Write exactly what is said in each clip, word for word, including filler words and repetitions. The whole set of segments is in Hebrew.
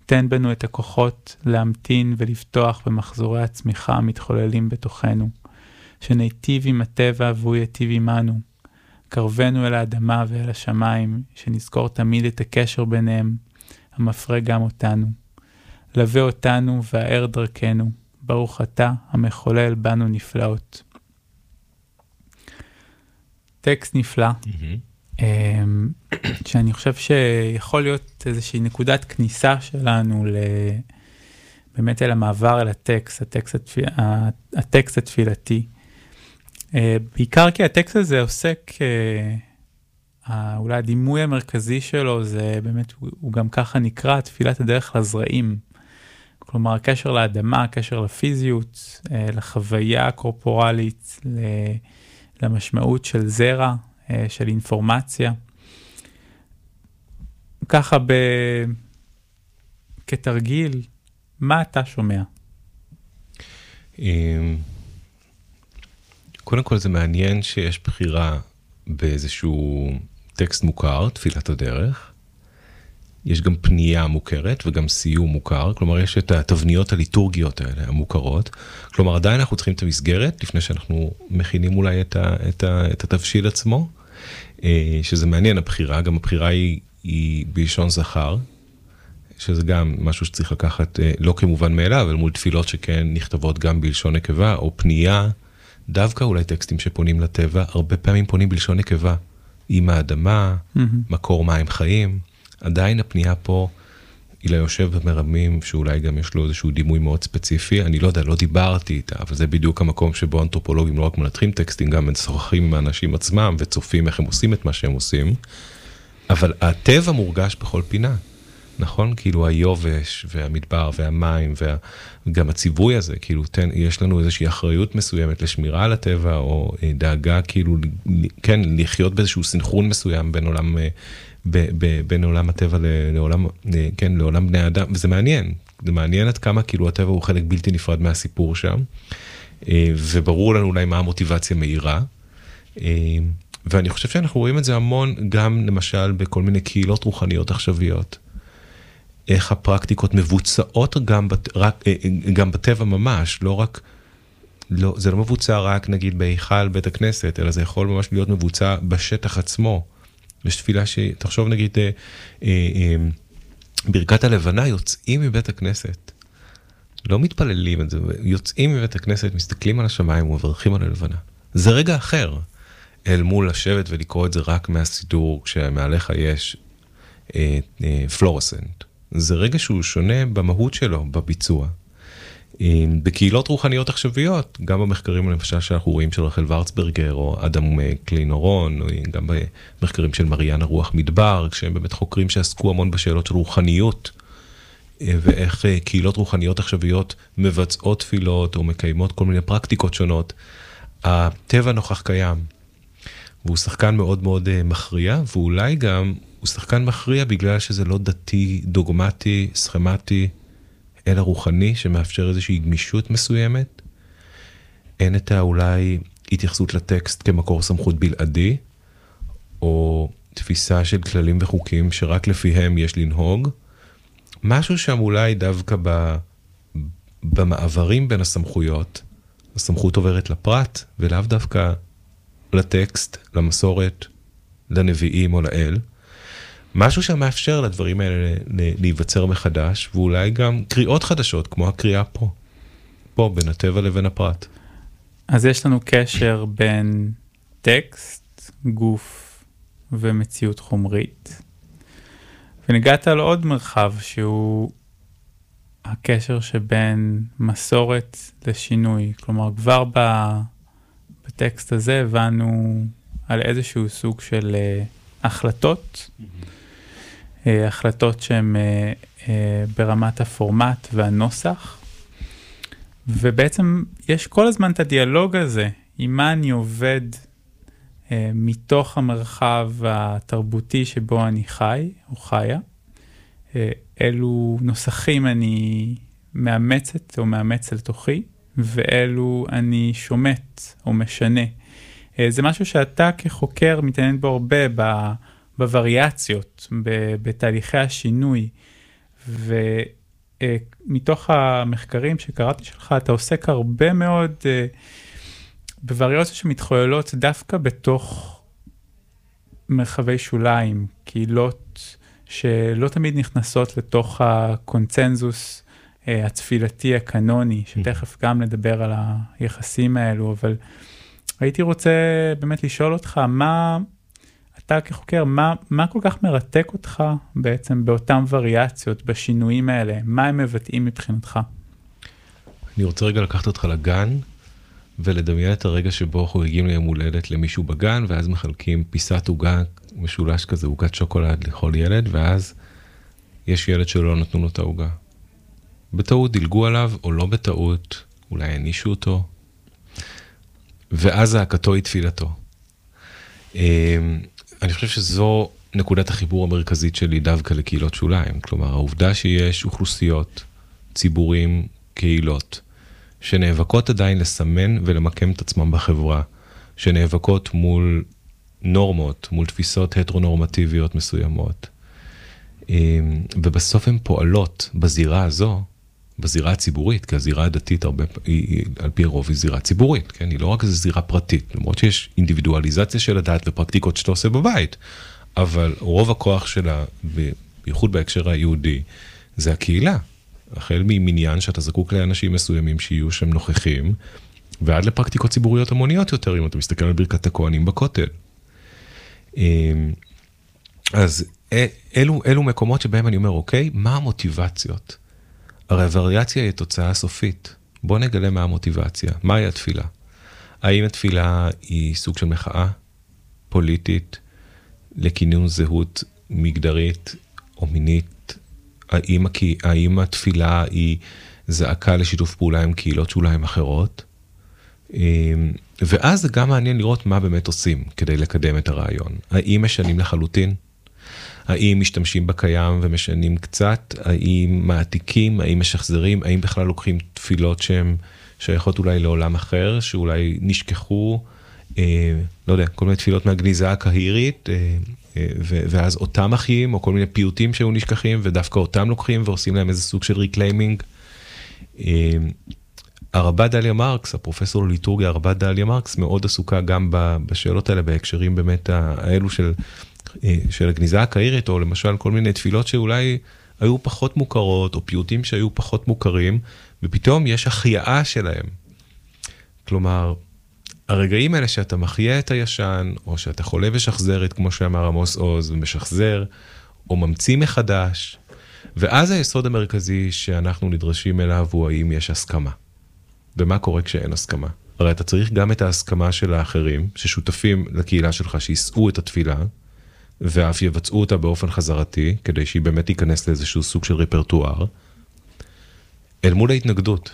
תן בנו את הכוחות להמתין ולפתוח במחזורי הצמיחה המתחוללים בתוכנו, שניטיב עם הטבע והוא יטיב עמנו. קרבנו אל האדמה ואל השמיים, שנזכור תמיד את הקשר ביניהם, המפרה גם אותנו. לווה אותנו והאר דרכנו, ברוך אתה המחולל בנו נפלאות. טקסט נפלא, mm-hmm. שאני חושב שיכול להיות איזושהי נקודת כניסה שלנו ל... באמת אל המעבר אל הטקסט, הטקסט, התפיל... הטקסט התפילתי. בעיקר כי הטקסט הזה עוסק, אולי הדימוי המרכזי שלו זה באמת, הוא גם ככה נקרא תפילת הדרך לזרעים. כלומר, הקשר לאדמה, הקשר לפיזיות, לחוויה הקורפורלית, למשמעות של זרע, של אינפורמציה. ככה ב... כתרגיל, מה אתה שומע? קודם כל זה מעניין שיש בחירה באיזשהו טקסט מוכר, תפילת הדרך. יש גם פנייה מוכרת וגם סיום מוכר, כלומר יש את התבניות הליטורגיות האלה, המוכרות. כלומר עדיין אנחנו צריכים את המסגרת, לפני שאנחנו מכינים אולי את, ה, את, ה, את התבשיל עצמו, שזה מעניין הבחירה, גם הבחירה היא, היא בלשון זכר, שזה גם משהו שצריך לקחת לא כמובן מאליו, אבל מול תפילות שכן נכתבות גם בלשון נקבה, או פנייה, דווקא אולי טקסטים שפונים לטבע, הרבה פעמים פונים בלשון נקבה, עם האדמה, mm-hmm. מקור מים חיים, עדיין הפנייה פה היא ליושב במרמים, שאולי גם יש לו איזשהו דימוי מאוד ספציפי, אני לא יודע, לא דיברתי איתה, אבל זה בדיוק המקום שבו אנתרופולוגים לא רק מנתחים טקסטים, גם משוחחים עם האנשים עצמם, וצופים איך הם עושים את מה שהם עושים, אבל הטבע מורגש בכל פינה, נכון? כאילו היובש והמדבר והמים, וגם הציווי הזה, כאילו תן, יש לנו איזושהי אחריות מסוימת לשמירה על הטבע, או דאגה כאילו, כן, לחיות באיזשהו סנכרון מסוים בין עולם... ב- ב- בין עולם הטבע לעולם, כן, לעולם בני האדם, וזה מעניין, זה מעניין עד כמה כאילו הטבע הוא חלק בלתי נפרד מהסיפור שם, וברור לנו אולי מה המוטיבציה מהירה, ואני חושב שאנחנו רואים את זה המון, גם למשל בכל מיני קהילות רוחניות עכשוויות, איך הפרקטיקות מבוצעות גם, בת, רק, גם בטבע ממש, לא רק, לא, זה לא מבוצע רק נגיד בהיכל בית הכנסת, אלא זה יכול ממש להיות מבוצע בשטח עצמו, יש תפילה שתחשוב נגיד, אה, אה, אה, ברכת הלבנה, יוצאים מבית הכנסת, לא מתפללים את זה, יוצאים מבית הכנסת, מסתכלים על השמיים ומברכים על הלבנה. זה רגע אחר, אל מול לשבת ולקרוא את זה רק מהסידור, כשמעליך יש אה, אה, פלורסנט. זה רגע שהוא שונה במהות שלו, בביצוע. בקהילות רוחניות עכשוויות, גם במחקרים למשל שאנחנו רואים של רחל ורצברגר, או אדם קלינורון, או גם במחקרים של מריאנה רוח מדבר, כשהם באמת חוקרים שעסקו המון בשאלות של רוחניות, ואיך קהילות רוחניות עכשוויות מבצעות תפילות, או מקיימות כל מיני פרקטיקות שונות, הטבע נוכח קיים, והוא שחקן מאוד מאוד מכריע, ואולי גם הוא שחקן מכריע בגלל שזה לא דתי, דוגמטי, סכמטי, אלא רוחני שמאפשר איזושהי גמישות מסוימת. אין את אולי התייחסות לטקסט כמקור סמכות בלעדי, או תפיסה של כללים וחוקים שרק לפיהם יש לנהוג. משהו שם אולי דווקא ב, במעברים בין הסמכויות, הסמכות עוברת לפרט, ולאו דווקא לטקסט, למסורת, לנביאים או לאל. משהו שמאפשר לדברים האלה להיווצר מחדש, ואולי גם קריאות חדשות, כמו הקריאה פה, פה בין הטבע לבין הפרט. אז יש לנו קשר בין טקסט, גוף ומציאות חומרית. ונגעת על עוד מרחב שהוא הקשר שבין מסורת לשינוי. כלומר, כבר בטקסט הזה הבנו על איזשהו סוג של החלטות, החלטות שהן ברמת הפורמט והנוסח, ובעצם יש כל הזמן את הדיאלוג הזה, עם מה אני עובד מתוך המרחב התרבותי שבו אני חי או חיה, אילו נוסחים אני מאמצת או מאמץ לתוכי, ואילו אני שומט או משנה. זה משהו שאתה כחוקר מתעניין בו הרבה בווריאציות, בתהליכי השינוי, ומתוך המחקרים שקראתי שלך, אתה עוסק הרבה מאוד בווריאציות שמתחוללות דווקא בתוך מרחבי שוליים, קהילות שלא תמיד נכנסות לתוך הקונצנזוס התפילתי הקנוני, שתכף גם נדבר על היחסים האלו, אבל הייתי רוצה באמת לשאול אותך, מה, אתה כחוקר, מה, מה כל כך מרתק אותך בעצם באותן וריאציות, בשינויים האלה? מה הם מבטאים מבחינתך? אני רוצה רגע לקחת אותך לגן, ולדמיין את הרגע שבו חוגגים ליום הולדת למישהו בגן, ואז מחלקים פיסת עוגה משולש כזה, עוגת שוקולד לכל ילד, ואז יש ילד שלא נתנו לו את העוגה. בטעות דילגו עליו, או לא בטעות, אולי הענישו אותו, ואז זעקתו היא תפילתו. אני חושב שזו נקודת החיבור המרכזית שלי דווקא לקהילות שוליים, כלומר, העובדה שיש אוכלוסיות, ציבורים, קהילות, שנאבקות עדיין לסמן ולמקם את עצמם בחברה, שנאבקות מול נורמות, מול תפיסות הטרונורמטיביות מסוימות, ובסוף הן פועלות בזירה הזו, בזירה הציבורית, כי הזירה הדתית הרבה, היא, על פי רוב היא זירה ציבורית, כן? היא לא רק איזו זירה פרטית, למרות שיש אינדיבידואליזציה של הדת ופרקטיקות שאתה עושה בבית, אבל רוב הכוח שלה, בייחוד בהקשר היהודי, זה הקהילה. החל ממניין שאתה זקוק לאנשים מסוימים שיהיו שם נוכחים, ועד לפרקטיקות ציבוריות המוניות יותר, אם אתה מסתכל על ברכת הכהנים בכותל. אז אלו, אלו מקומות שבהם אני אומר, אוקיי, מה המוטיבציות? הרי הווריאציה היא תוצאה סופית. בוא נגלה מה המוטיבציה. מהי התפילה? האם התפילה היא סוג של מחאה פוליטית, לכינון זהות מגדרית או מינית? האם, האם התפילה היא זעקה לשיתוף פעולה עם קהילות שוליים אחרות? ואז זה גם מעניין לראות מה באמת עושים כדי לקדם את הרעיון. האם משנים לחלוטין? האם משתמשים בקיים ומשנים קצת? האם מעתיקים? האם משחזרים? האם בכלל לוקחים תפילות שהן שייכות אולי לעולם אחר, שאולי נשכחו, אה, לא יודע, כל מיני תפילות מהגניזה הקהירית, אה, אה, ואז אותם אחים, או כל מיני פיוטים שהיו נשכחים, ודווקא אותם לוקחים ועושים להם איזה סוג של ריקליימינג. אה, הרבה דליה מרקס, הפרופסור לליטורגיה, הרבה דליה מרקס, מאוד עסוקה גם בשאלות האלה, בהקשרים באמת האלו של... של הגניזה הקהירית, או למשל כל מיני תפילות שאולי היו פחות מוכרות, או פיוטים שהיו פחות מוכרים, ופתאום יש החייאה שלהם. כלומר, הרגעים האלה שאתה מחיה את הישן, או שאתה חולה ושחזרת, כמו שאמר עמוס עוז, ומשחזר, או ממציא מחדש, ואז היסוד המרכזי שאנחנו נדרשים אליו הוא האם יש הסכמה. ומה קורה כשאין הסכמה? הרי אתה צריך גם את ההסכמה של האחרים, ששותפים לקהילה שלך, שיסעו את התפילה, ואף יבצעו אותה באופן חזרתי, כדי שהיא באמת תיכנס לאיזשהו סוג של רפרטואר, אל מול ההתנגדות.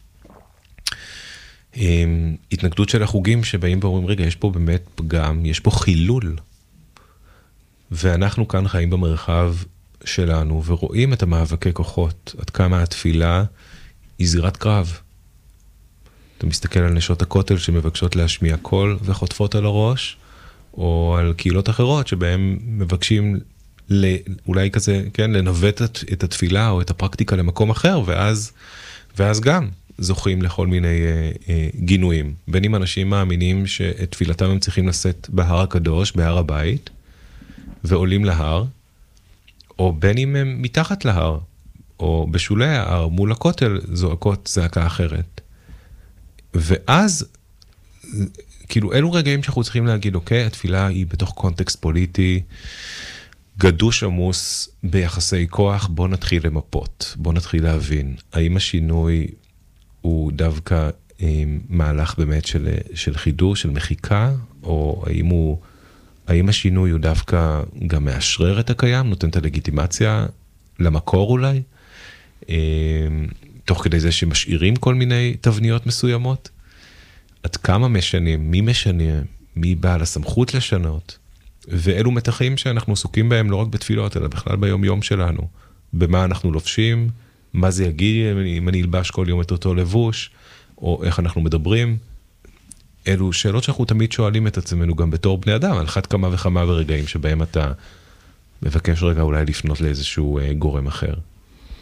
התנגדות של החוגים שבאים ואומרים, רגע, יש פה באמת פגם, יש פה חילול, ואנחנו כאן חיים במרחב שלנו, ורואים את המאבקי כוחות, עד כמה התפילה היא זירת קרב. אתה מסתכל על נשות הכותל שמבקשות להשמיע קול וחוטפות על הראש, או על קהילות אחרות שבהם מבקשים אולי כזה, כן, לנווט את התפילה או את הפרקטיקה למקום אחר, ואז, ואז גם זוכים לכל מיני אה, אה, גינויים. בין אם אנשים מאמינים שאת תפילתם הם צריכים לשאת בהר הקדוש, בהר הבית, ועולים להר, או בין אם הם מתחת להר, או בשולי ההר, מול הכותל, זועקות זעקה אחרת. ואז... כאילו, אלו רגעים שאנחנו צריכים להגיד, אוקיי, התפילה היא בתוך קונטקסט פוליטי, גדוש עמוס ביחסי כוח, בוא נתחיל למפות, בוא נתחיל להבין, האם השינוי הוא דווקא אה, מהלך באמת של, של חידוש, של מחיקה, או האם, הוא, האם השינוי הוא דווקא גם מאשרר את הקיים, נותן את הלגיטימציה למקור אולי, אה, תוך כדי זה שמשאירים כל מיני תבניות מסוימות, עד כמה משנים, מי משנה, מי בעל הסמכות לשנות, ואלו מתחים שאנחנו עסוקים בהם לא רק בתפילות, אלא בכלל ביום יום שלנו, במה אנחנו לובשים, מה זה יגיד אם אני אלבש כל יום את אותו לבוש, או איך אנחנו מדברים. אלו שאלות שאנחנו תמיד שואלים את עצמנו גם בתור בני אדם, על אחת כמה וכמה ורגעים שבהם אתה מבקש רגע אולי לפנות לאיזשהו גורם אחר.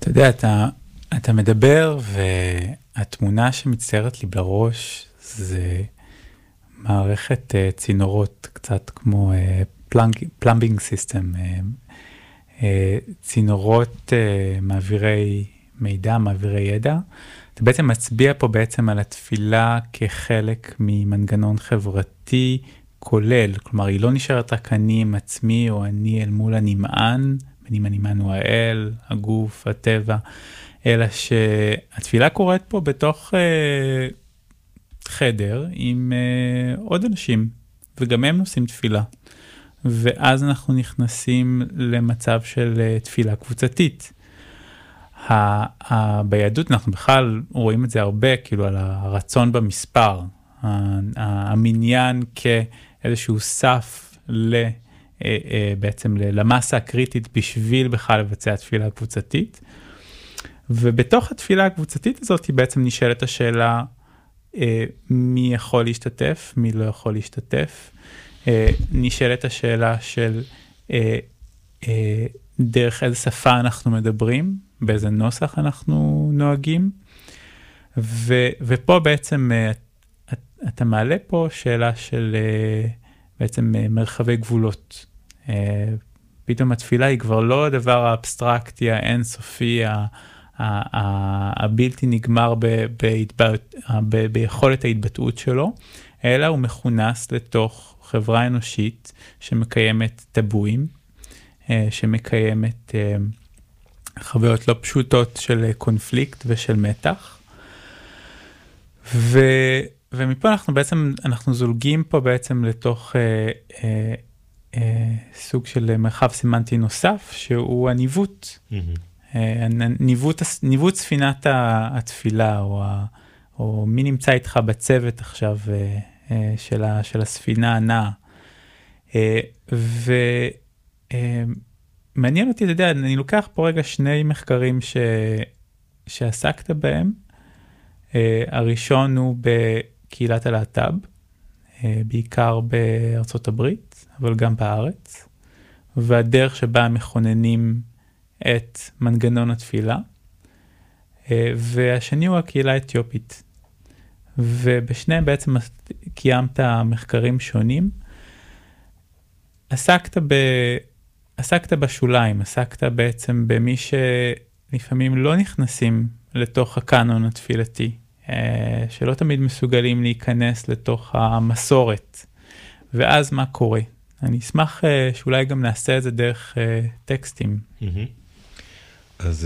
אתה יודע, אתה, אתה מדבר והתמונה שמצטיירת לי בראש זה מערכת uh, צינורות, קצת כמו uh, plumbing system, uh, uh, צינורות uh, מעבירי מידע, מעבירי ידע. אתה בעצם מצביע פה בעצם על התפילה כחלק ממנגנון חברתי כולל, כלומר היא לא נשארת רק אני עם עצמי או אני אל מול הנמען, בין אם הנמען הוא האל, הגוף, הטבע, אלא שהתפילה קורית פה בתוך אה, חדר עם אה, עוד אנשים, וגם הם נושאים תפילה. ואז אנחנו נכנסים למצב של אה, תפילה קבוצתית. ה, ה, ביהדות אנחנו בכלל רואים את זה הרבה, כאילו על הרצון במספר, ה, המניין כאיזשהו סף ל, בעצם למסה הקריטית בשביל בכלל לבצע תפילה קבוצתית. ובתוך התפילה הקבוצתית הזאת היא בעצם נשאלת השאלה, מי יכול להשתתף, מי לא יכול להשתתף. נשאלת השאלה של דרך איזה שפה אנחנו מדברים, באיזה נוסח אנחנו נוהגים. ו, ופה בעצם אתה מעלה פה שאלה של בעצם מרחבי גבולות. פתאום התפילה היא כבר לא הדבר האבסטרקטי, האינסופי, הבלתי נגמר ביכולת ההתבטאות שלו, אלא הוא מכונס לתוך חברה אנושית שמקיימת טבואים, שמקיימת חוויות לא פשוטות של קונפליקט ושל מתח. ו, ומפה אנחנו בעצם, אנחנו זולגים פה בעצם לתוך אה, אה, אה, סוג של מרחב סימנטי נוסף, שהוא הניווט. Mm-hmm. אה, ניווט, ניווט ספינת התפילה, או, ה, או מי נמצא איתך בצוות עכשיו אה, אה, של, ה, של הספינה הנעה. אה, ו... אה, מעניין אותי, אתה יודע, אני לוקח פה רגע שני מחקרים ש... שעסקת בהם. Uh, הראשון הוא בקהילת הלהט"ב, uh, בעיקר בארצות הברית, אבל גם בארץ, והדרך שבה מכוננים את מנגנון התפילה, uh, והשני הוא הקהילה האתיופית. ובשניהם בעצם קיימת מחקרים שונים. עסקת ב... עסקת בשוליים, עסקת בעצם במי שלפעמים לא נכנסים לתוך הקאנון התפילתי, שלא תמיד מסוגלים להיכנס לתוך המסורת. ואז מה קורה? אני אשמח שאולי גם נעשה את זה דרך טקסטים. אז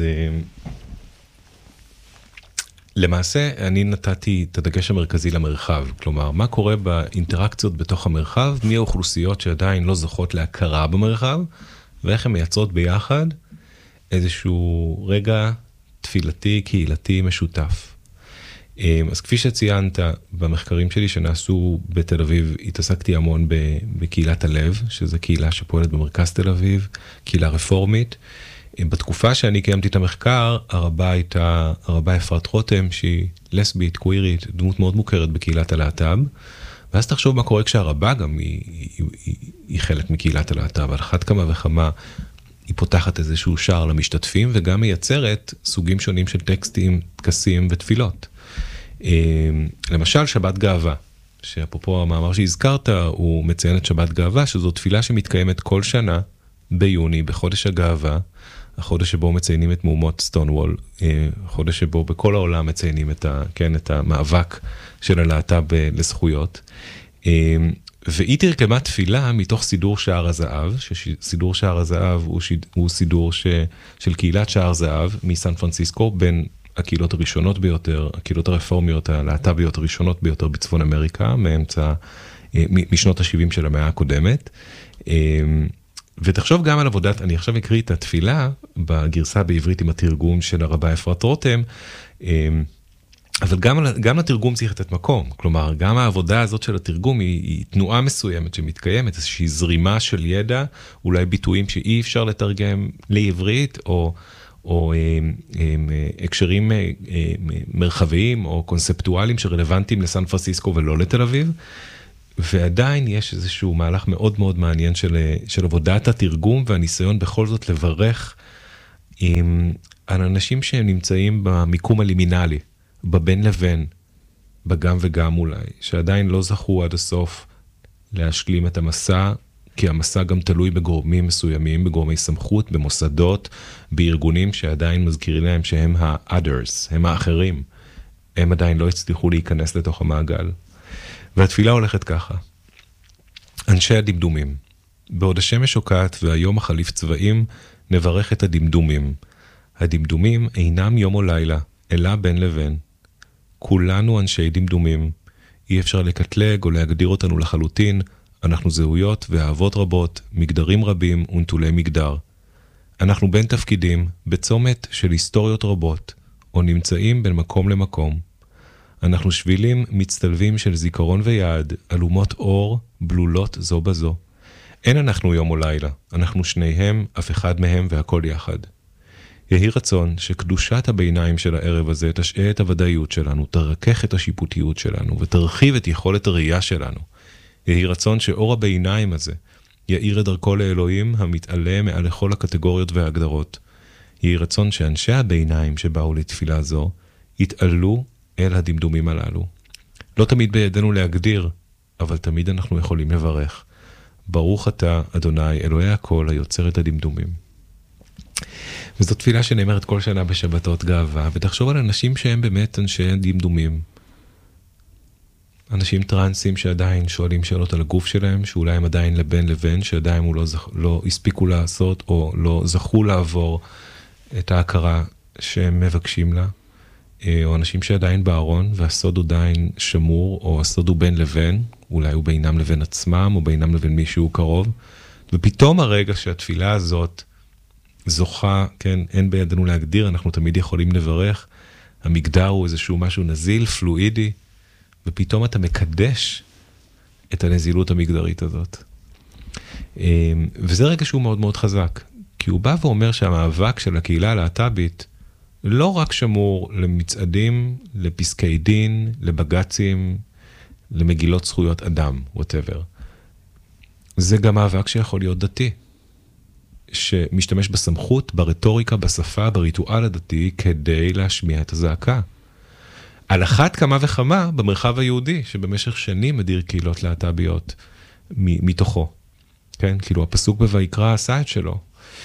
למעשה אני נתתי את הדגש המרכזי למרחב, כלומר מה קורה באינטראקציות בתוך המרחב, מי האוכלוסיות שעדיין לא זוכות להכרה במרחב, ואיך הן מייצרות ביחד איזשהו רגע תפילתי, קהילתי, משותף. אז כפי שציינת במחקרים שלי שנעשו בתל אביב, התעסקתי המון בקהילת הלב, שזו קהילה שפועלת במרכז תל אביב, קהילה רפורמית. בתקופה שאני קיימתי את המחקר, הרבה הייתה, הרבה אפרת רותם, שהיא לסבית, קווירית, דמות מאוד מוכרת בקהילת הלהט"ב, ואז תחשוב מה קורה כשהרבה גם היא, היא, היא, היא חלק מקהילת הלהט"ב, על אחת כמה וכמה היא פותחת איזשהו שער למשתתפים, וגם מייצרת סוגים שונים של טקסטים, טקסים ותפילות. למשל, שבת גאווה, שאפרופו המאמר שהזכרת, הוא מציין את שבת גאווה, שזו תפילה שמתקיימת כל שנה ביוני, בחודש הגאווה, החודש שבו מציינים את מהומות סטונוול, חודש שבו בכל העולם מציינים את, ה, כן, את המאבק של הלהט"ב לזכויות. והיא תרכמה תפילה מתוך סידור שער הזהב, שסידור שער הזהב הוא, שיד, הוא סידור ש, של קהילת שער זהב מסן פרנסיסקו, בין הקהילות הראשונות ביותר, הקהילות הרפורמיות הלהט"ביות הראשונות ביותר בצפון אמריקה, מאמצע, משנות ה-שבעים של המאה הקודמת. ותחשוב גם על עבודת, אני עכשיו אקריא את התפילה בגרסה בעברית עם התרגום של הרבה אפרת רותם, אבל גם, גם לתרגום צריך לתת מקום, כלומר, גם העבודה הזאת של התרגום היא, היא תנועה מסוימת שמתקיימת, איזושהי זרימה של ידע, אולי ביטויים שאי אפשר לתרגם לעברית, או, או אה, אה, הקשרים אה, אה, מרחביים או קונספטואליים שרלוונטיים לסן פרנסיסקו ולא לתל אביב, ועדיין יש איזשהו מהלך מאוד מאוד מעניין של, של עבודת התרגום והניסיון בכל זאת לברך עם על אנשים שהם נמצאים במיקום הלימינלי, בבין לבין, בגם וגם אולי, שעדיין לא זכו עד הסוף להשלים את המסע, כי המסע גם תלוי בגורמים מסוימים, בגורמי סמכות, במוסדות, בארגונים שעדיין מזכירים להם שהם ה-others, הם האחרים. הם עדיין לא הצליחו להיכנס לתוך המעגל. והתפילה הולכת ככה. אנשי הדמדומים. בעוד השמש שוקעת והיום החליף צבעים, נברך את הדמדומים. הדמדומים אינם יום או לילה, אלא בין לבין. כולנו אנשי דמדומים. אי אפשר לקטלג או להגדיר אותנו לחלוטין, אנחנו זהויות ואהבות רבות, מגדרים רבים ונטולי מגדר. אנחנו בין תפקידים, בצומת של היסטוריות רבות, או נמצאים בין מקום למקום. אנחנו שבילים מצטלבים של זיכרון ויעד, אלומות אור, בלולות זו בזו. אין אנחנו יום או לילה, אנחנו שניהם, אף אחד מהם והכל יחד. יהי רצון שקדושת הביניים של הערב הזה תשעה את הוודאיות שלנו, תרכך את השיפוטיות שלנו ותרחיב את יכולת הראייה שלנו. יהי רצון שאור הביניים הזה יאיר את דרכו לאלוהים המתעלה מעל לכל הקטגוריות וההגדרות. יהי רצון שאנשי הביניים שבאו לתפילה זו יתעלו אל הדמדומים הללו. לא תמיד בידינו להגדיר, אבל תמיד אנחנו יכולים לברך. ברוך אתה, אדוני, אלוהי הכל, היוצר את הדמדומים. וזו תפילה שנאמרת כל שנה בשבתות גאווה, ותחשוב על אנשים שהם באמת אנשי דמדומים. אנשים טרנסים שעדיין שואלים שאלות על הגוף שלהם, שאולי הם עדיין לבין לבין, שעדיין הוא לא, זכ... לא הספיקו לעשות, או לא זכו לעבור את ההכרה שהם מבקשים לה. או אנשים שעדיין בארון, והסוד הוא עדיין שמור, או הסוד הוא בין לבין, אולי הוא בינם לבין עצמם, או בינם לבין מישהו קרוב. ופתאום הרגע שהתפילה הזאת זוכה, כן, אין בידינו להגדיר, אנחנו תמיד יכולים לברך. המגדר הוא איזשהו משהו נזיל, פלואידי, ופתאום אתה מקדש את הנזילות המגדרית הזאת. וזה רגע שהוא מאוד מאוד חזק, כי הוא בא ואומר שהמאבק של הקהילה הלהט"בית לא רק שמור למצעדים, לפסקי דין, לבגצים, למגילות זכויות אדם, whatever. זה גם מאבק שיכול להיות דתי, שמשתמש בסמכות, ברטוריקה, בשפה, בריטואל הדתי, כדי להשמיע את הזעקה. על אחת כמה וכמה במרחב היהודי, שבמשך שנים מדיר קהילות להט"ביות מתוכו. כן? כאילו הפסוק בויקרא עשה את שלו.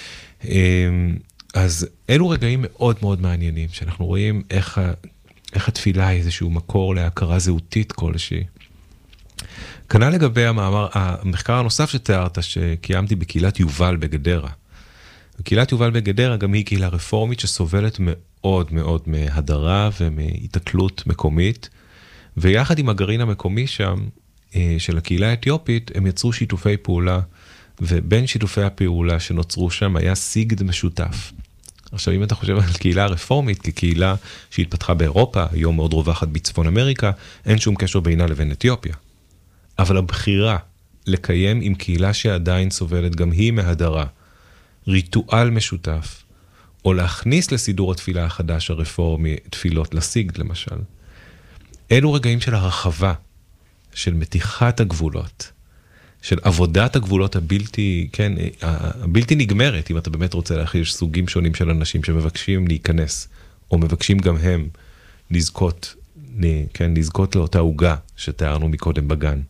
אז אלו רגעים מאוד מאוד מעניינים, שאנחנו רואים איך, איך התפילה היא איזשהו מקור להכרה זהותית כלשהי. כנ"ל לגבי המאמר, המחקר הנוסף שתיארת, שקיימתי בקהילת יובל בגדרה. קהילת יובל בגדרה גם היא קהילה רפורמית שסובלת מאוד מאוד מהדרה ומהתקלות מקומית, ויחד עם הגרעין המקומי שם, של הקהילה האתיופית, הם יצרו שיתופי פעולה, ובין שיתופי הפעולה שנוצרו שם היה סיגד משותף. עכשיו, אם אתה חושב על קהילה רפורמית, כקהילה שהתפתחה באירופה, היום מאוד רווחת בצפון אמריקה, אין שום קשר בינה לבין אתיופיה. אבל הבחירה לקיים עם קהילה שעדיין סובלת גם היא מהדרה, ריטואל משותף, או להכניס לסידור התפילה החדש הרפורמי, תפילות לסיגד למשל, אלו רגעים של הרחבה, של מתיחת הגבולות, של עבודת הגבולות הבלתי, כן, הבלתי נגמרת, אם אתה באמת רוצה להכיל סוגים שונים של אנשים שמבקשים להיכנס, או מבקשים גם הם לזכות, כן, לזכות לאותה הוגה שתיארנו מקודם בגן.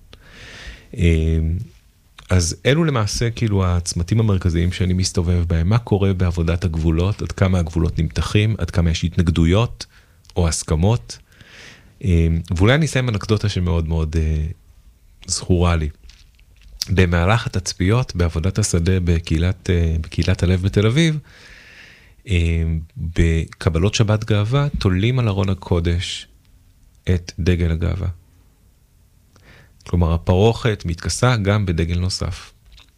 אז אלו למעשה כאילו הצמתים המרכזיים שאני מסתובב בהם, מה קורה בעבודת הגבולות, עד כמה הגבולות נמתחים, עד כמה יש התנגדויות או הסכמות. ואולי אני אסיים אנקדוטה שמאוד מאוד זכורה לי. במהלך התצפיות בעבודת השדה בקהילת, בקהילת הלב בתל אביב, בקבלות שבת גאווה, תולים על ארון הקודש את דגל הגאווה. כלומר, הפרוכת מתכסה גם בדגל נוסף.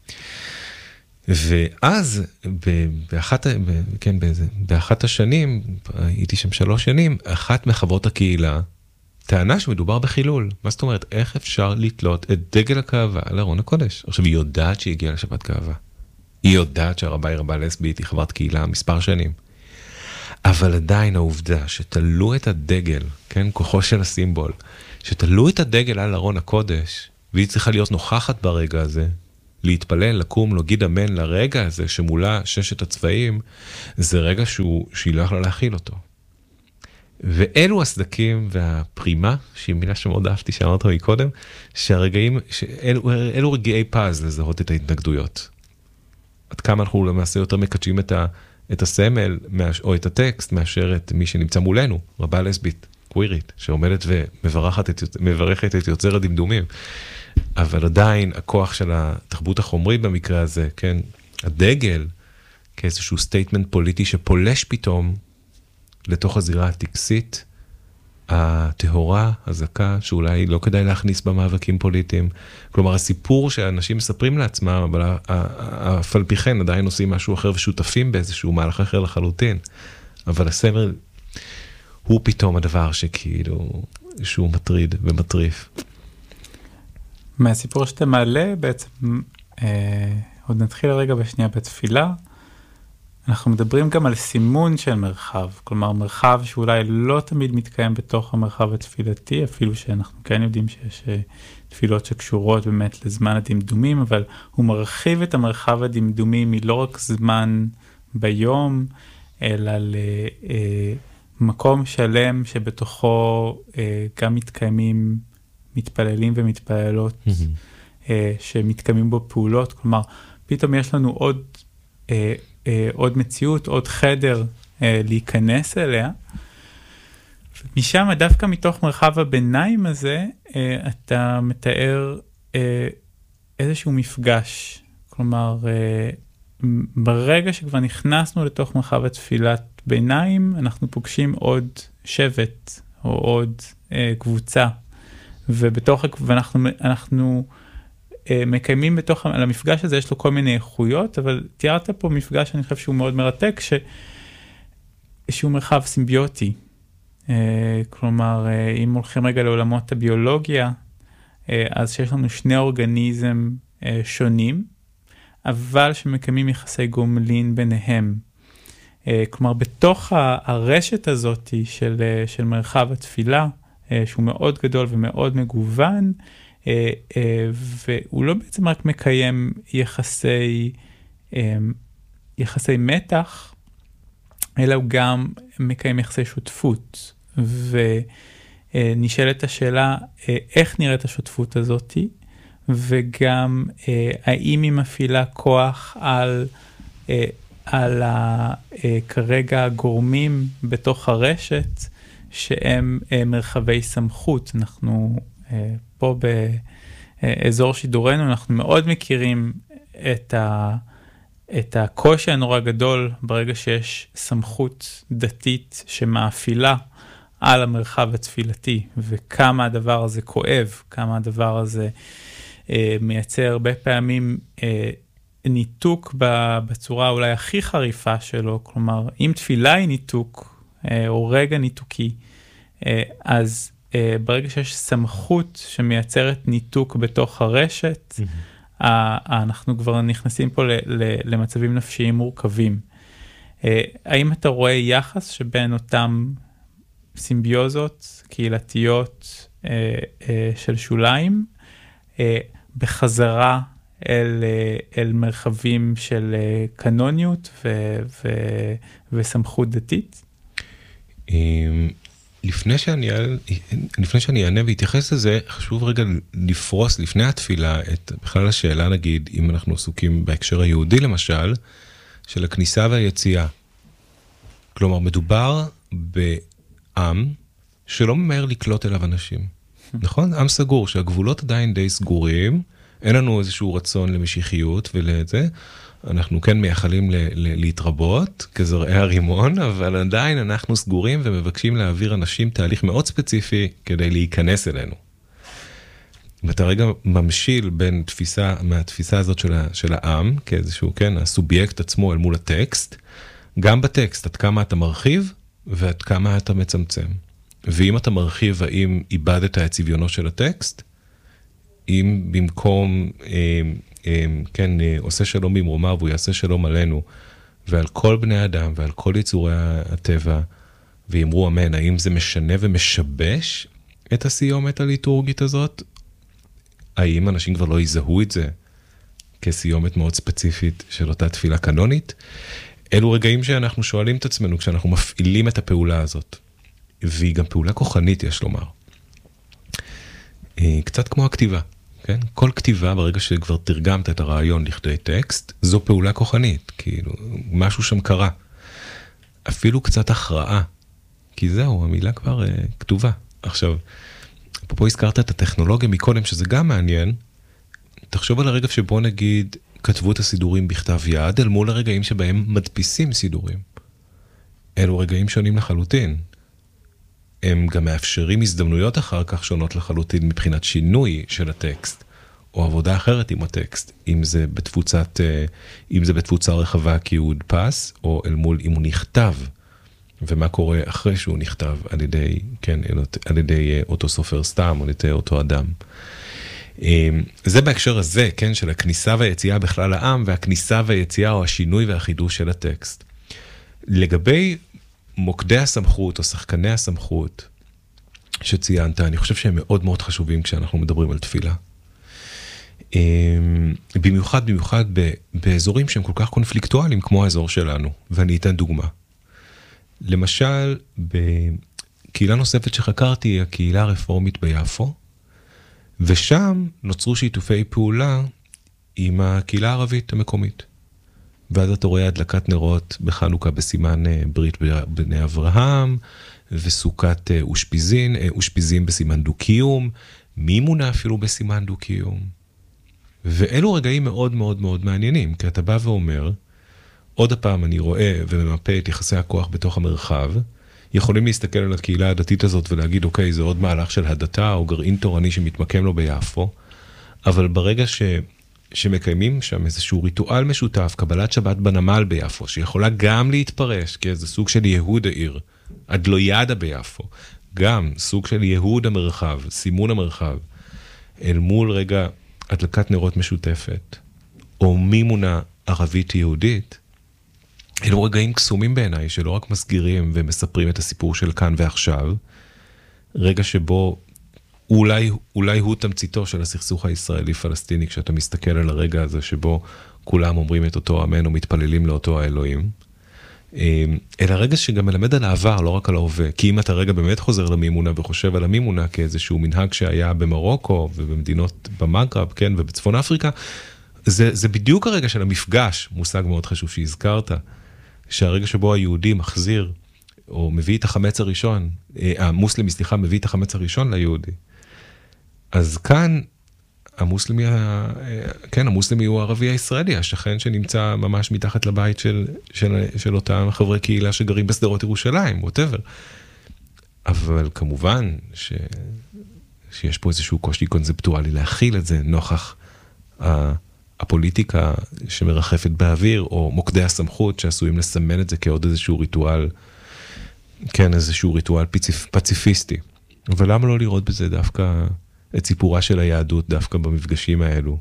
ואז, באחת, כן, באחת השנים, הייתי שם שלוש שנים, אחת מחברות הקהילה, טענה שמדובר בחילול. מה זאת אומרת? איך אפשר לתלות את דגל הגאווה על ארון הקודש? עכשיו, היא יודעת שהיא הגיעה לשבת גאווה. היא יודעת שהרבה היא רבה לסבית, היא חברת קהילה מספר שנים. אבל עדיין העובדה שתלו את הדגל, כן, כוחו של הסימבול, שתלו את הדגל על ארון הקודש, והיא צריכה להיות נוכחת ברגע הזה, להתפלל, לקום, להגיד אמן לרגע הזה שמולה ששת הצבעים, זה רגע שהוא, שהיא לא יכולה להכיל אותו. ואלו הסדקים והפרימה, שהיא מילה שמאוד אהבתי שאמרת לי קודם, שהרגעים, שאלו, אלו רגעי פז לזהות את ההתנגדויות. עד כמה אנחנו למעשה יותר מקדשים את, ה, את הסמל או את הטקסט, מאשר את מי שנמצא מולנו, רבה לסבית, קווירית, שעומדת ומברכת את, מברכת את יוצר הדמדומים. אבל עדיין הכוח של התרבות החומרית במקרה הזה, כן, הדגל, כאיזשהו סטייטמנט פוליטי שפולש פתאום לתוך הזירה הטקסית, הטהורה, הזקה, שאולי לא כדאי להכניס במאבקים פוליטיים. כלומר, הסיפור שאנשים מספרים לעצמם, אבל אף על פי כן עדיין עושים משהו אחר ושותפים באיזשהו מהלך אחר לחלוטין. אבל הסמל הוא פתאום הדבר שכאילו, שהוא מטריד ומטריף. מהסיפור שאתה מעלה, בעצם, אה, עוד נתחיל רגע בשנייה בתפילה, אנחנו מדברים גם על סימון של מרחב, כלומר מרחב שאולי לא תמיד מתקיים בתוך המרחב התפילתי, אפילו שאנחנו כן יודעים שיש תפילות שקשורות באמת לזמן הדמדומים, אבל הוא מרחיב את המרחב הדמדומי מלא רק זמן ביום, אלא למקום שלם שבתוכו גם מתקיימים מתפללים ומתפללות, שמתקיימים בו פעולות, כלומר פתאום יש לנו עוד עוד מציאות, עוד חדר להיכנס אליה. משם, דווקא מתוך מרחב הביניים הזה, אתה מתאר איזשהו מפגש. כלומר, ברגע שכבר נכנסנו לתוך מרחב התפילת ביניים, אנחנו פוגשים עוד שבט, או עוד קבוצה. ובתוך, ואנחנו, אנחנו, מקיימים בתוך, על המפגש הזה יש לו כל מיני איכויות, אבל תיארת פה מפגש שאני חושב שהוא מאוד מרתק, ש... שהוא מרחב סימביוטי. כלומר, אם הולכים רגע לעולמות הביולוגיה, אז שיש לנו שני אורגניזם שונים, אבל שמקיימים יחסי גומלין ביניהם. כלומר, בתוך הרשת הזאת של, של מרחב התפילה, שהוא מאוד גדול ומאוד מגוון, והוא לא בעצם רק מקיים יחסי, יחסי מתח, אלא הוא גם מקיים יחסי שותפות. ונשאלת השאלה, איך נראית השותפות הזאת, וגם האם היא מפעילה כוח על, על כרגע הגורמים בתוך הרשת, שהם מרחבי סמכות. אנחנו פה באזור שידורנו, אנחנו מאוד מכירים את, ה, את הקושי הנורא גדול ברגע שיש סמכות דתית שמאפילה על המרחב התפילתי, וכמה הדבר הזה כואב, כמה הדבר הזה אה, מייצר הרבה פעמים אה, ניתוק בצורה אולי הכי חריפה שלו. כלומר, אם תפילה היא ניתוק, אה, או רגע ניתוקי, אה, אז ברגע שיש סמכות שמייצרת ניתוק בתוך הרשת, mm-hmm. אנחנו כבר נכנסים פה למצבים נפשיים מורכבים. האם אתה רואה יחס שבין אותם סימביוזות קהילתיות של שוליים, בחזרה אל, אל מרחבים של קנוניות ו, ו, וסמכות דתית? לפני שאני, לפני שאני אענה והתייחס לזה, חשוב רגע לפרוס לפני התפילה את בכלל השאלה, נגיד, אם אנחנו עסוקים בהקשר היהודי למשל, של הכניסה והיציאה. כלומר, מדובר בעם שלא ממהר לקלוט אליו אנשים. נכון? עם סגור, שהגבולות עדיין די סגורים, אין לנו איזשהו רצון למשיחיות ולזה, אנחנו כן מייחלים ל- ל- להתרבות כזרעי הרימון, אבל עדיין אנחנו סגורים ומבקשים להעביר אנשים תהליך מאוד ספציפי כדי להיכנס אלינו. ואתה רגע ממשיל בין תפיסה, מהתפיסה הזאת של, ה- של העם, כאיזשהו, כן, הסובייקט עצמו אל מול הטקסט, גם בטקסט, עד כמה אתה מרחיב ועד כמה אתה מצמצם. ואם אתה מרחיב, האם איבדת את צביונו של הטקסט, אם במקום... אה, כן, עושה שלום במרומיו, והוא יעשה שלום עלינו, ועל כל בני אדם, ועל כל יצורי הטבע, ויאמרו אמן, האם זה משנה ומשבש את הסיומת הליטורגית הזאת? האם אנשים כבר לא יזהו את זה כסיומת מאוד ספציפית של אותה תפילה קנונית. אלו רגעים שאנחנו שואלים את עצמנו כשאנחנו מפעילים את הפעולה הזאת. והיא גם פעולה כוחנית, יש לומר. קצת כמו הכתיבה, כן? כל כתיבה, ברגע שכבר תרגמת את הרעיון לכדי טקסט, זו פעולה כוחנית, כאילו, משהו שם קרה. אפילו קצת הכרעה, כי זהו, המילה כבר uh, כתובה. עכשיו, פה הזכרת את הטכנולוגיה מקודם, שזה גם מעניין. תחשוב על הרגע שבו נגיד, כתבו את הסידורים בכתב יד, אל מול הרגעים שבהם מדפיסים סידורים. אלו רגעים שונים לחלוטין. הם גם מאפשרים הזדמנויות אחר כך שונות לחלוטין מבחינת שינוי של הטקסט, או עבודה אחרת עם הטקסט, אם זה בתפוצת, אם זה בתפוצה רחבה כי הוא הודפס, או אל מול אם הוא נכתב, ומה קורה אחרי שהוא נכתב על ידי, כן, על ידי אותו סופר סתם, או על ידי אותו אדם. זה בהקשר הזה, כן, של הכניסה והיציאה בכלל לעם, והכניסה והיציאה או השינוי והחידוש של הטקסט. לגבי מוקדי הסמכות או שחקני הסמכות שציינת, אני חושב שהם מאוד מאוד חשובים כשאנחנו מדברים על תפילה. במיוחד, במיוחד באזורים שהם כל כך קונפליקטואליים כמו האזור שלנו, ואני אתן דוגמה. למשל, בקהילה נוספת שחקרתי היא הקהילה הרפורמית ביפו, ושם נוצרו שיתופי פעולה עם הקהילה הערבית המקומית. ואז אתה רואה הדלקת נרות בחנוכה בסימן ברית בני אברהם, וסוכת אושפיזין, אושפיזים בסימן דו-קיום, מימונה אפילו בסימן דו-קיום. ואלו רגעים מאוד מאוד מאוד מעניינים, כי אתה בא ואומר, עוד הפעם אני רואה וממפה את יחסי הכוח בתוך המרחב, יכולים להסתכל על הקהילה הדתית הזאת ולהגיד, אוקיי, זה עוד מהלך של הדתה או גרעין תורני שמתמקם לו ביפו, אבל ברגע ש... שמקיימים שם איזשהו ריטואל משותף, קבלת שבת בנמל ביפו, שיכולה גם להתפרש כאיזה סוג של יהוד העיר, אדלוידה ביפו, גם סוג של יהוד המרחב, סימון המרחב, אל מול רגע הדלקת נרות משותפת, או מימונה ערבית יהודית, אלו רגעים קסומים בעיניי, שלא רק מסגירים ומספרים את הסיפור של כאן ועכשיו, רגע שבו אולי, אולי הוא תמציתו של הסכסוך הישראלי-פלסטיני, כשאתה מסתכל על הרגע הזה שבו כולם אומרים את אותו אמן ומתפללים לאותו האלוהים, אלא רגע שגם מלמד על העבר, לא רק על ההווה. כי אם אתה רגע באמת חוזר למימונה וחושב על המימונה כאיזשהו מנהג שהיה במרוקו ובמדינות במגרב, כן, ובצפון אפריקה, זה, זה בדיוק הרגע של המפגש, מושג מאוד חשוב שהזכרת, שהרגע שבו היהודי מחזיר, או מביא את החמץ הראשון, המוסלמי, סליחה, מביא את החמץ הראשון ליהודי. אז כאן, המוסלמי, כן, המוסלמי הוא הערבי הישראלי, השכן שנמצא ממש מתחת לבית של, של, של אותם חברי קהילה שגרים בסדרות ירושלים, whatever. אבל כמובן ש, שיש פה איזשהו קושי קונספטואלי להכיל את זה נוכח הפוליטיקה שמרחפת באוויר, או מוקדי הסמכות שעשויים לסמן את זה כעוד איזשהו ריטואל, כן, איזשהו ריטואל פציפ, פציפיסטי. אבל למה לא לראות בזה דווקא את סיפורה של היהדות דווקא במפגשים האלו?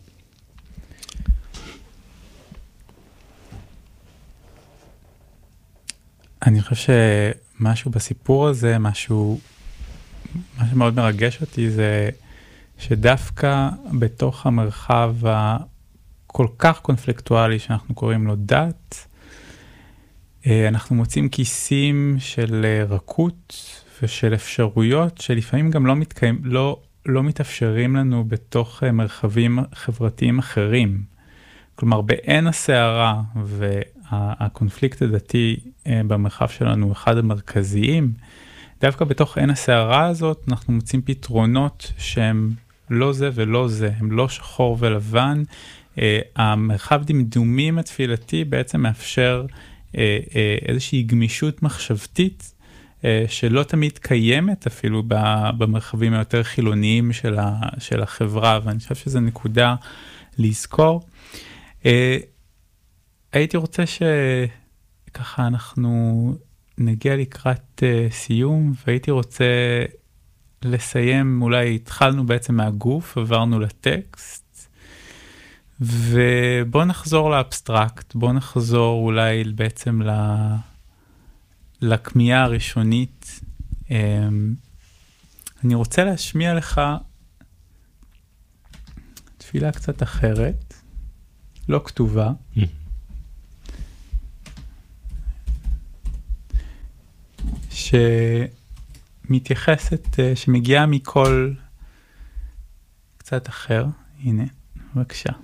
אני חושב שמשהו בסיפור הזה, משהו, מה שמאוד מרגש אותי זה שדווקא בתוך המרחב הכל כך קונפליקטואלי שאנחנו קוראים לו דת, אנחנו מוצאים כיסים של רכות ושל אפשרויות שלפעמים גם לא מתקיים, לא, לא מתאפשרים לנו בתוך מרחבים חברתיים אחרים. כלומר, בעין הסערה והקונפליקט הדתי במרחב שלנו הוא אחד המרכזיים, דווקא בתוך עין הסערה הזאת אנחנו מוצאים פתרונות שהם לא זה ולא זה, הם לא שחור ולבן. המרחב דמדומים התפילתי בעצם מאפשר איזושהי גמישות מחשבתית שלא תמיד קיימת אפילו במרחבים היותר חילוניים של, ה, של החברה, ואני חושב שזו נקודה לזכור. הייתי רוצה שככה אנחנו נגיע לקראת סיום, והייתי רוצה לסיים, אולי התחלנו בעצם מהגוף, עברנו לטקסט, ובוא נחזור לאבסטרקט, בוא נחזור אולי בעצם לכמיהה הראשונית. אני רוצה להשמיע לך תפילה קצת אחרת, לא כתובה. שמתייחסת, שמגיעה מכל קצת אחר. הנה, בבקשה.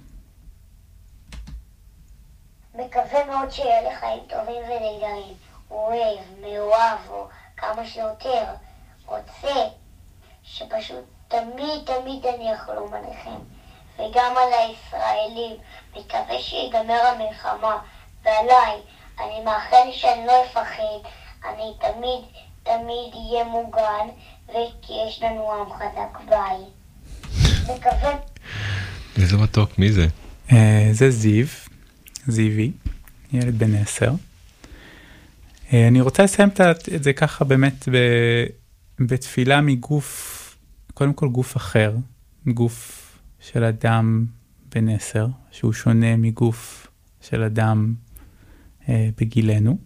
מקווה מאוד שיהיה לך חיים טובים ונהדרים. אוהב, מאוהב, או כמה שיותר. רוצה שפשוט תמיד תמיד אני אחלום עליכם. וגם על הישראלים. מקווה שיגמר המלחמה. ועליי, אני מאחל שאני לא אפחד. אני תמיד תמיד אהיה מוגן, וכי יש לנו עם חזק ביי. מקווה. איזה מתוק, מי זה? זה זיו, זיוי, ילד בן עשר. אני רוצה לסיים את זה ככה באמת בתפילה מגוף, קודם כל גוף אחר, גוף של אדם בן עשר, שהוא שונה מגוף של אדם בגילנו.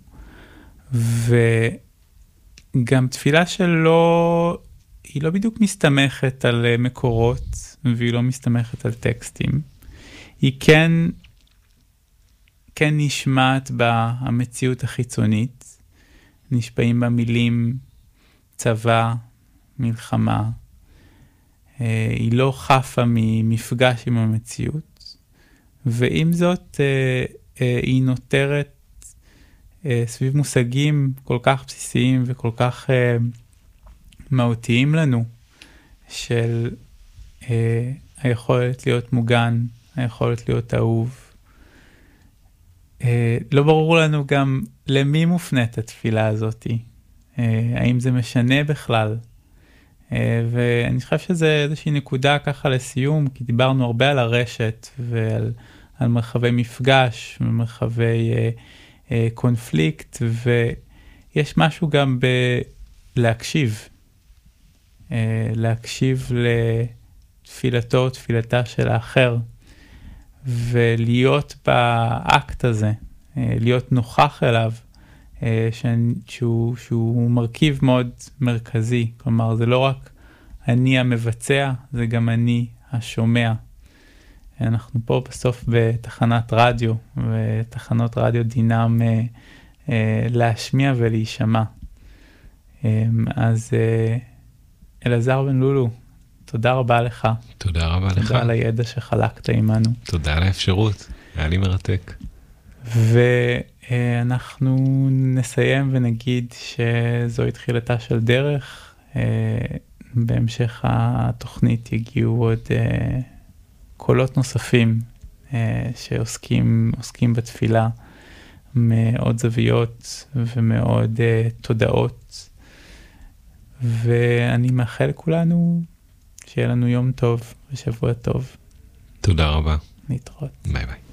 וגם תפילה שלו, היא לא בדיוק מסתמכת על מקורות, והיא לא מסתמכת על טקסטים. היא כן, כן נשמעת בה המציאות החיצונית, נשפעים בה מילים, צבא, מלחמה. היא לא חפה ממפגש עם המציאות, ועם זאת היא נותרת סביב מושגים כל כך בסיסיים וכל כך uh, מהותיים לנו, של uh, היכולת להיות מוגן, היכולת להיות אהוב. Uh, לא ברור לנו גם למי מופנית התפילה הזאת, uh, האם זה משנה בכלל. Uh, ואני חושב שזה איזושהי נקודה ככה לסיום, כי דיברנו הרבה על הרשת ועל על מרחבי מפגש, מרחבי Uh, קונפליקט, ויש משהו גם בלהקשיב, להקשיב לתפילתו, תפילתה של האחר, ולהיות באקט הזה, להיות נוכח אליו, שהוא, שהוא מרכיב מאוד מרכזי. כלומר, זה לא רק אני המבצע, זה גם אני השומע. אנחנו פה בסוף בתחנת רדיו, ותחנות רדיו דינם אה, אה, להשמיע ולהישמע. אה, אז אה, אלעזר בן לולו, תודה רבה לך. תודה רבה תודה לך. תודה על הידע שחלקת עמנו. תודה על האפשרות, היה לי מרתק. ואנחנו נסיים ונגיד שזו תחילתה של דרך. אה, בהמשך התוכנית יגיעו עוד אה, קולות נוספים אה, שעוסקים עוסקים בתפילה, מאוד זוויות ומאוד אה, תודעות, ואני מאחל לכולנו שיהיה לנו יום טוב ושבוע טוב. תודה רבה. להתראות. ביי ביי.